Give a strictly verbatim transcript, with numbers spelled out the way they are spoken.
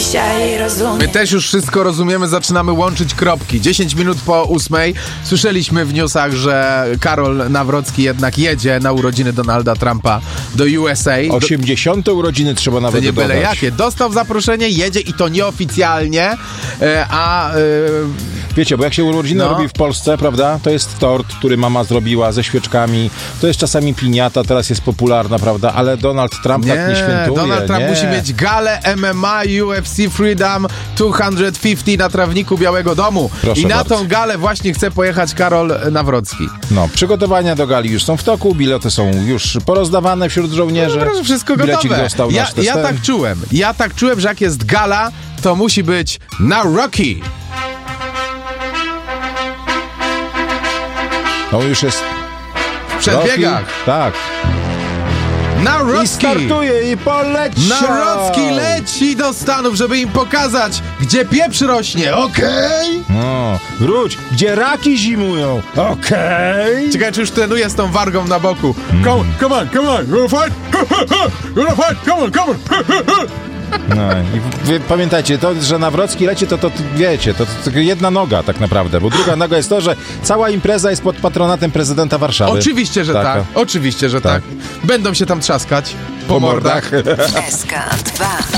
dzisiaj rozumiem. My też już wszystko rozumiemy, zaczynamy łączyć kropki. dziesięć minut po ósmej słyszeliśmy w newsach, że Karol Nawrocki jednak jedzie na urodziny Donalda Trumpa do U S A. osiemdziesiąte urodziny trzeba nawet To nie byle dodać. jakie. Dostał zaproszenie, jedzie i to nieoficjalnie, a... Yy... Wiecie, bo jak się urodziny No. robi w Polsce, prawda, to jest tort, który mama zrobiła ze świeczkami, to jest czasami piniata, teraz jest popularna, prawda, ale Donald Trump Nie, tak nie świętuje. Donald Trump nie. musi mieć galę M M A U F C Freedom dwieście pięćdziesiąt na trawniku Białego Domu. Proszę I na bardzo. tą galę właśnie chce pojechać Karol Nawrocki. No, przygotowania do gali już są w toku, bilety są już porozdawane wśród żołnierzy. No, proszę, wszystko Bilecik gotowe. dostał Ja, nasz tester. ja tak czułem. Ja tak czułem, że jak jest gala, to musi być na Rocky. No już jest... W przedbiegach. Rocky. Tak. I Nawrocki. startuje i poleciał. Nawrocki leci do Stanów, żeby im pokazać, gdzie pieprz rośnie. Okej? No, wróć, gdzie raki zimują. Okej. Ciekawe, czy już trenuje z tą wargą na boku. Come on, come on, come on. You wanna fight? You wanna fight? Come on, come on. No i wy pamiętajcie, to, że Nawrocki leci, to, to, to wiecie, to, to tylko jedna noga tak naprawdę, bo druga noga jest to, że cała impreza jest pod patronatem prezydenta Warszawy. Oczywiście, że Taka. tak. Oczywiście, że tak. Tak. Będą się tam trzaskać po, Po mordach. mordach. S K dwa.